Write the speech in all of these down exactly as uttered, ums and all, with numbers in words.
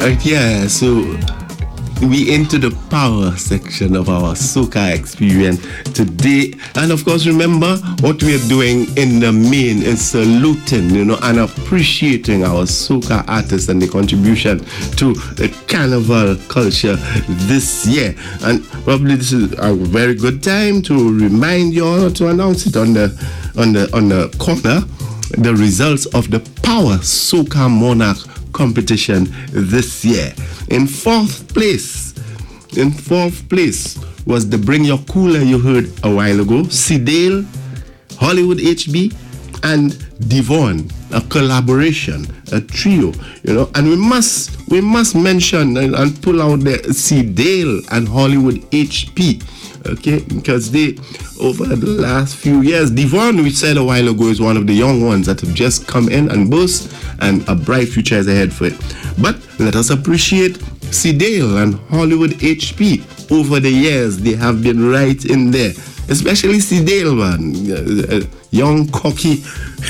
Uh, yeah, so we into the power section of our soca experience today. And of course, remember what we are doing in the main is saluting, you know, and appreciating our soca artists and the contribution to the carnival culture this year. And probably this is a very good time to remind you all, to announce it on the on the on the corner, the results of the Power Soca Monarch competition this year. In fourth place, in fourth place was the Bring Your Cooler you heard a while ago, Sidale, Hollywood H B, and Devon, a collaboration, a trio, you know. And we must we must mention and, and pull out the Sidale and Hollywood H P, okay, because they, over the last few years, Devon, we said a while ago, is one of the young ones that have just come in and boost, and a bright future is ahead for it. But let us appreciate Sidale and Hollywood H P. Over the years, they have been right in there, especially Sidale, man, a young cocky,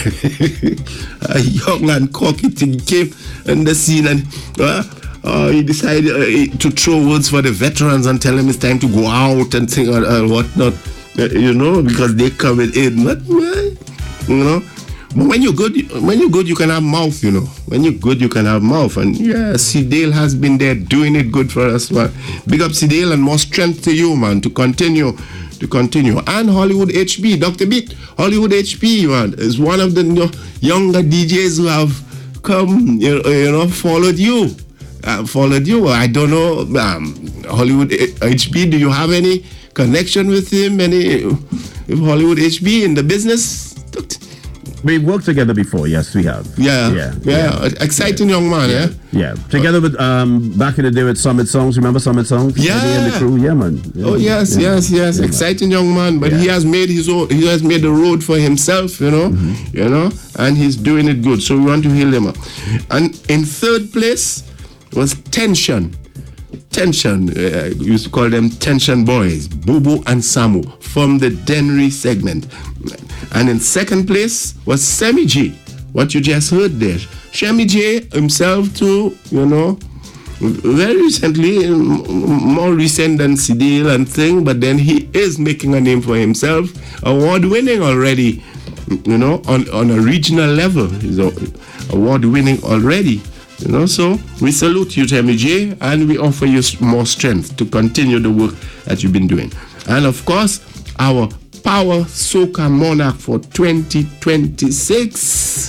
a young and cocky thing came in the scene, and uh, uh, he decided uh, to throw words for the veterans and tell them it's time to go out and thing or, or whatnot, uh, you know, because they coming in, but, uh, you know. But when you're good, when you're good, you can have mouth, you know. When you're good, you can have mouth. And yeah, Sidale has been there doing it good for us, man. Big up Sidale and more strength to you, man, to continue, to continue. And Hollywood H B, Doctor Beat, Hollywood H B, man, is one of the, you know, younger D Js who have come, you know, you know followed you, uh, followed you. I don't know, um, Hollywood H B, do you have any connection with him? Any with Hollywood H B in the business? We've worked together before, yes, we have. Yeah, yeah, yeah. yeah. Exciting yeah. young man, yeah. Yeah, yeah. Together with, um, back in the day with Summit Songs, remember Summit Songs? Yeah. And the crew, yeah, man. Yeah. Oh, yes, yeah. yes, yes. Yeah, exciting man. young man, but yeah. he has made his own, he has made the road for himself, you know, mm-hmm. you know, and he's doing it good, so we want to hail him up. And in third place was Tension. Tension, uh, we used to call them Tension Boys, Bobo and Samu, from the Dennery segment. And in second place was Semi J, what you just heard there. Semi J himself too, you know, very recently, more recent than Sidale and thing, but then he is making a name for himself, award winning already, you know, on, on a regional level. He's award winning already. You know, so we salute you, Semi J, and we offer you more strength to continue the work that you've been doing. And of course, our Power Soca Monarch for twenty twenty-six.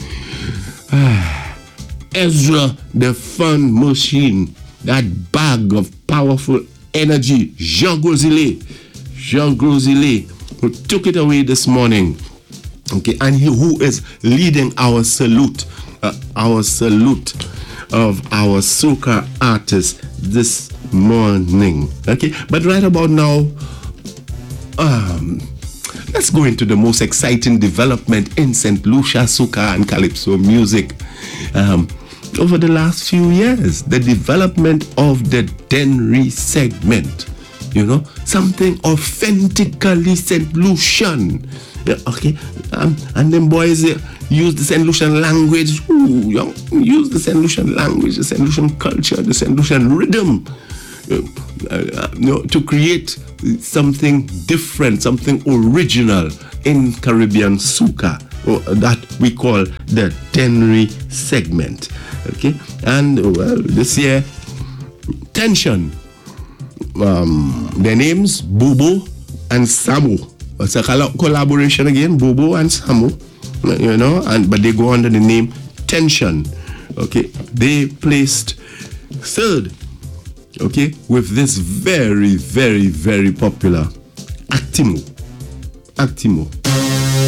Ezra the Fun Machine, that bag of powerful energy, Jean Grosile, Jean Grosile, who took it away this morning. Okay, and he who is leading our salute. Uh, our salute of our soca artists this morning. Okay, but right about now, um, let's go into the most exciting development in Saint Lucia soca and calypso music. Um, over the last few years, the development of the Dennery segment. You know, something authentically Saint Lucian. Yeah, okay, um, and then boys uh, use the Saint Lucian language. Ooh, young, use the Saint Lucian language, the Saint Lucian culture, the Saint Lucian rhythm, uh, uh, you know, to create something different, something original in Caribbean soca, or that we call the Dennery segment. Okay, and well, this year, Tension. Um, their names Bobo and Samu. It's a collaboration again, Bobo and Samu, you know, and but they go under the name Tension. Okay, they placed third, okay, with this very, very, very popular Actimo. Actimo.